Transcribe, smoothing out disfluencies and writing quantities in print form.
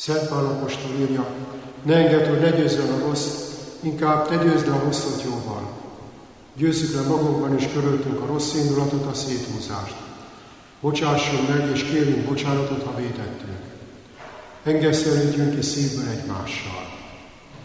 Szent Pál apostol írja, ne engedd, hogy legyőzzön a rossz, inkább te győzd le a rosszat jóval. Győzzük le magunkban és körültünk a rossz indulatot, a széthúzást. Bocsássunk meg és kérjünk bocsánatot, ha vétettünk. Engeszteljünk ki szívből egymással.